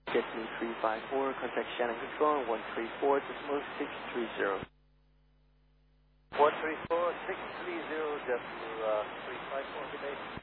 JetBlue 354, contact Shannon Control on 134.630. 134.630, JetBlue 354, good day.